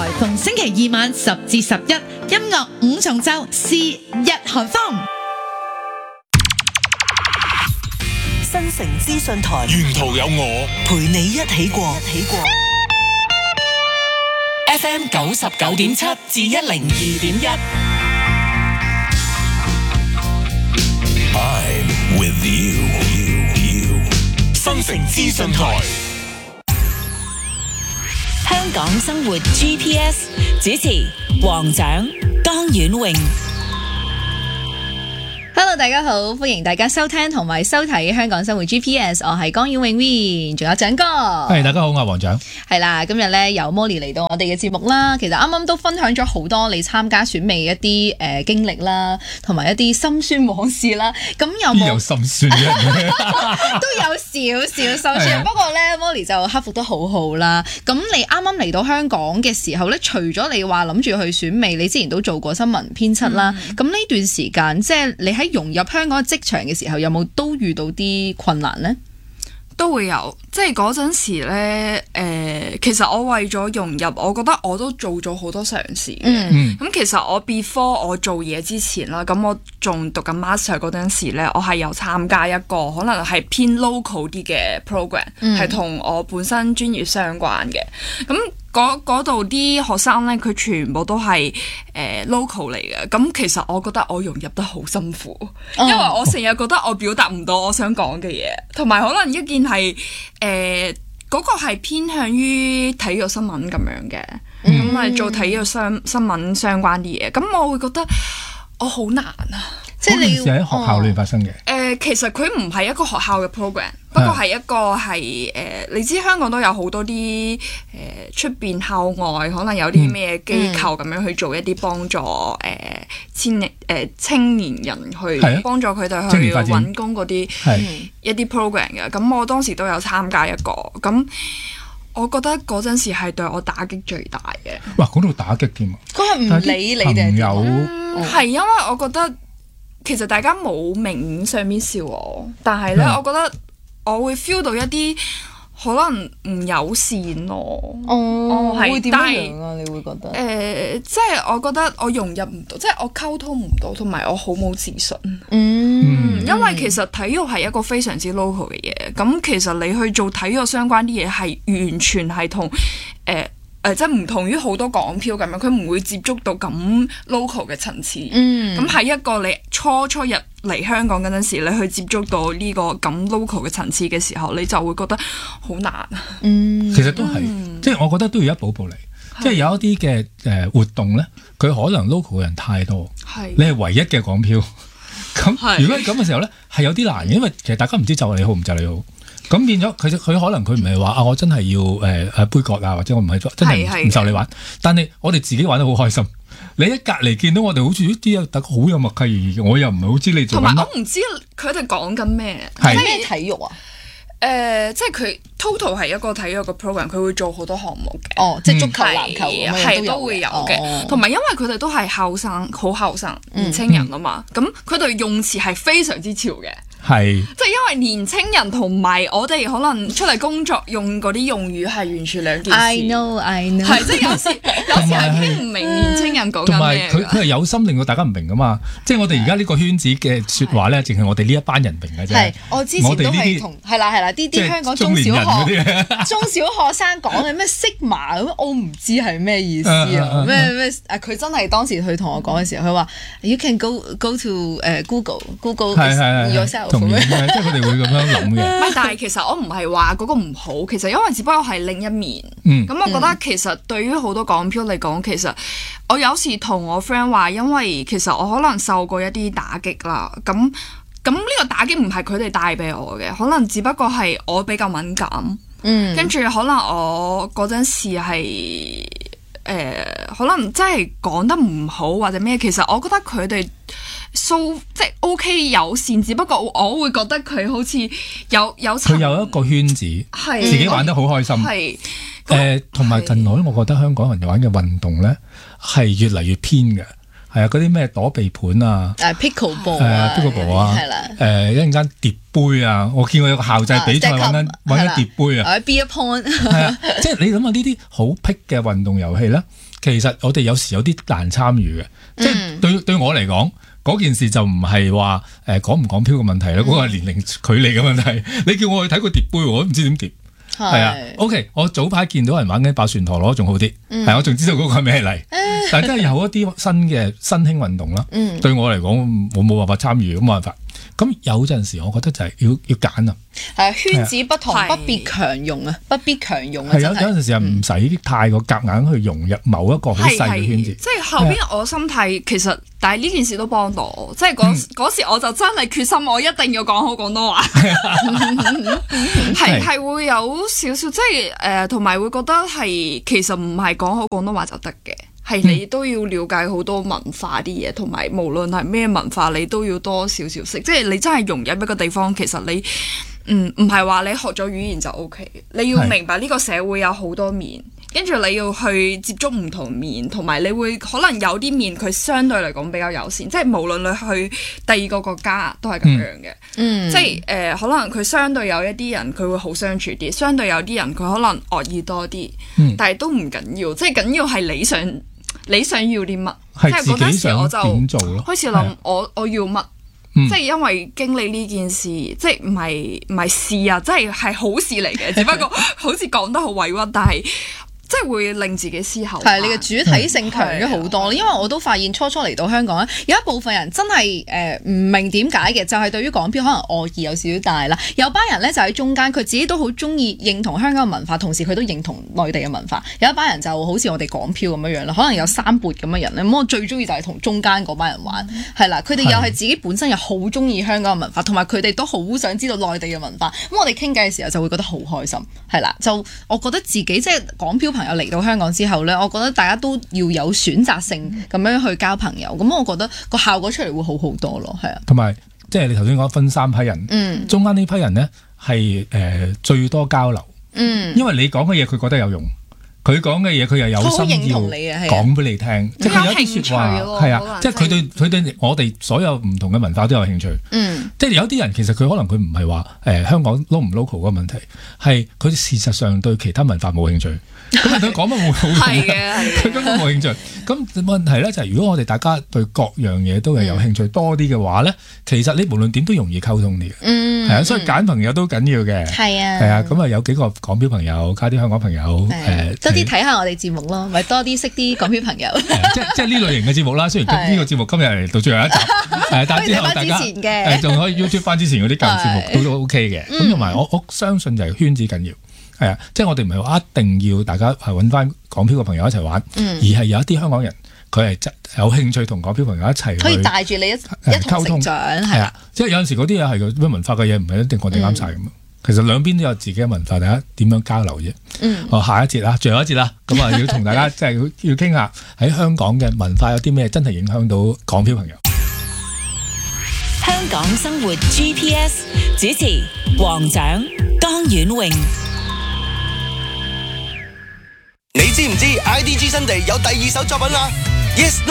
台逢星期二晚10至11，音樂五重奏，是日韓風。 新城資訊台， 沿途有我陪你一起過。 FM 99.7至102.1。 I'm with you。新城資訊台， 香港生活 GPS 主持黃獎、江婉穎。 Hello， 大家好，歡迎大家收聽同埋收睇香港生活 GPS， 我係江婉穎 Win， 仲有獎哥。 係大家好，我係黃獎。 係啦，今日咧由 Molly 嚟到我哋嘅節目啦。其實啱啱都分享咗好多你參加選美一啲經歷啦，同埋一啲心酸往事啦。咁有冇？ 有心酸嘅？ 都有少少心酸，不過咧 Molly 就克服得好好啦。咁你啱啱嚟到香港嘅時候咧，除咗你話諗住去選美，你之前都做過新聞編輯啦。咁呢段時間即係你喺融入香港嘅職場嘅時候，有冇都遇到啲困難呢？ 都會有，即係嗰陣時咧，其實我為咗融入，我覺得我都做咗好多嘗試嘅。咁其實我 before 我做嘢之前啦，咁我仲讀緊 master 嗰陣時咧，我係有參加一個可能係偏 local 啲嘅 program，係同我本身專業相關嘅。咁嗰度啲學生咧，佢全部都係local 嚟嘅。咁其實我覺得我融入得好辛苦，因為我成日覺得我表達唔到我想講嘅嘢，同埋可能一件係嗰個係偏向於體育新聞咁樣嘅，咁係做體育新聞相關啲嘢。咁我會覺得我好難啊！ 即係你喺學校裏發生嘅。 其實佢唔係一個學校嘅 program， 不過係一個係你知香港都有好多啲出邊校外可能有啲咩機構咁樣去做一啲幫助青年人去幫助佢哋去揾工嗰啲一啲 program 嘅。咁我當時都有參加一個，咁我覺得嗰陣時係對我打擊最大嘅。 哇！講到打擊添啊！ 佢係唔理你哋係因為我覺得。其實大家冇明面上面笑我，但係咧，我覺得我會 feel 到一啲可能唔友善咯。 會點樣啊？你會覺得？ 即係我覺得我融入唔到，即係我溝通唔到，同埋我好冇自信。因為其實體育係一個非常之 local 嘅嘢，咁其實你去做體育相關啲嘢係完全係同即係唔同於好多港漂咁樣，佢唔會接觸到咁 local 嘅層次。咁喺一個你初入嚟香港嗰陣時，你去接觸到呢個咁 local 嘅層次嘅時候，你就會覺得好難啊。 其實都係，即係我覺得都要一步步嚟。即係有一啲嘅活動咧，佢可能 local 嘅人太多，你係唯一嘅港漂。咁如果係咁嘅時候咧，係有啲難嘅，因為其實大家唔知就你好唔就你好。咁變咗佢可能佢唔係話我真係要杯葛啊，或者我唔係真係唔受你玩，但係我哋自己玩得好開心。你喺隔離見到我哋好似啲大家好有默契，我又唔係好知你做緊乜。 同埋我唔知佢哋講緊咩， 咩體育啊？ 即係佢 total 係一個體育嘅 program， 佢會做好多項目嘅。 即係足球、籃球咁都會有嘅。同埋因為佢哋都係後生，好後生年青人啊嘛，咁佢哋用詞係非常之潮嘅。 係， 即係因為年青人同埋我哋可能出嚟工作用嗰啲用語係完全兩件事。 I know， 係即係有時係聽唔明年青人講緊咩。同埋佢係有心令到大家唔明噶嘛。即係我哋而家呢個圈子嘅説話咧，淨係我哋呢一班人明嘅啫。 係，我之前都係同係啦，啲香港中小學生講嘅咩 Sigma 咁，我唔知係咩意思啊。咩佢真係當時佢同我講嘅時候，佢話 You can go to Google yourself。 即係佢哋會咁樣諗嘅。 但係其實我唔係話嗰個唔好，其實因為只不過係另一面。咁我覺得其實對於好多港漂嚟講，其實我有時同我 friend 話，因為其實我可能受過一啲打擊啦。咁呢個打擊唔係佢哋帶俾我嘅，可能只不過係我比較敏感。跟住可能我嗰陣時係可能真係講得唔好或者咩，其實我覺得佢哋即係 OK 友善，只不過我會覺得佢好似佢有一個圈子，自己玩得好開心。同埋近來我覺得香港人玩嘅運動咧係越嚟越偏嘅。 係啊，嗰啲咩躲避盤啊 ，pickleball pickleball 啊， 係啦， 一陣間疊杯啊，我見過有個校際比賽揾緊疊杯啊 ，be a point， 係啊，即係你諗下呢啲好僻嘅運動遊戲咧，其實我哋有時有啲難參與嘅，即係對我嚟講。嗰件事就唔係話講唔講飄嘅問題啦，嗰個係年齡距離嘅問題。你叫我去睇個疊杯，我都唔知點疊。係啊 ，OK， 我早排見到人玩緊爆旋陀螺仲好啲，係我仲知道嗰個係咩嚟。但係真係有一啲新興運動啦，對我嚟講我冇辦法參與，咁冇辦法。咁有陣時我覺得就係要揀啊。 係圈子不同，不必強用啊，不必強用啊。 係有陣時係唔使太過夾硬去融入某一個好細嘅圈子。 即係後邊我心態其實，但係呢件事都幫到我。即係嗰時我就真係決心，我一定要講好廣東話。係會有少少，即係同埋會覺得係其實唔係講好廣東話就得嘅。係你都要了解好多文化啲嘢，同埋無論係咩文化，你都要多少少識。即係你真係融入一個地方，其實你唔係話你學咗語言就 OK。你要明白呢個社會有好多面，跟住你要去接觸唔同面，同埋你會可能有啲面佢相對嚟講比較友善。即係無論你去第二個國家都係咁樣嘅。即係可能佢相對有一啲人佢會好相處啲，相對有啲人佢可能惡意多啲。但係都唔緊要，即係緊要係你想要啲乜，即係嗰陣時我就開始諗我要乜，即係因為經歷呢件事，即係唔係事啊，即係好事嚟嘅，只不過好似講得好委屈，但係。即係會令自己思考， 係你嘅主體性強咗好多。因為我都發現初初嚟到香港咧，有一部分人真係唔明點解嘅，就係對於港漂可能惡意有少少大啦。有班人咧就喺中間，佢自己都好中意認同香港嘅文化，同時佢都認同內地嘅文化。有一班人就好似我哋港漂咁樣樣啦，可能有三撥咁嘅人咧。咁我最中意就係同中間嗰班人玩，係啦，佢哋又係自己本身又好中意香港嘅文化，同埋佢哋都好想知道內地嘅文化。咁我哋傾偈嘅時候就會覺得好開心，係啦。就我覺得自己即係港漂朋友嚟到香港之後咧，我覺得大家都要有選擇性咁樣去交朋友，咁我覺得個效果出嚟會好好多咯，係啊。 同埋即係你頭先講分三批人，中間呢批人咧係最多交流，因為你講嘅嘢佢覺得有用，佢講嘅嘢佢又有心要講俾你聽，即係佢有啲説話係啊，即係佢對我哋所有唔同嘅文化都有興趣，即係有啲人其實佢可能佢唔係話香港 local 唔 local 嗰個問題，係佢事實上對其他文化冇興趣。咁佢講乜冇好用，佢根本冇興趣。咁問題咧就係，如果我哋大家對各樣嘢都係有興趣多啲嘅話咧，其實你無論點都容易溝通啲嘅。係啊，所以揀朋友都緊要嘅。係啊，咁啊有幾個港漂朋友，加啲香港朋友， 多啲睇下我哋節目咯，咪多啲識啲港漂朋友。 即係呢類型嘅節目啦。雖然呢個節目今日嚟到最後一集，但係之後大家仲可以 YouTube 翻之前嗰啲舊節目都 OK 嘅。咁同埋我相信就係圈子緊要。係啊，即係我哋唔係話一定要大家係揾翻港漂嘅朋友一齊玩，而係有一啲香港人佢係有興趣同港漂朋友一齊可以帶住你一同成長，係啊， 即係有陣時嗰啲嘢係個咩文化嘅嘢，唔係一定我哋啱晒咁。其實兩邊都有自己嘅文化，大家點樣交流啫？下一節啦，最後一節啦，咁啊要同大家即係要傾下喺香港嘅文化有啲咩真係影響到港漂朋友。 香港生活 GPS 主持黃獎、江婉穎。 你知唔知 IDG 新地有第二首作品啦？Yes No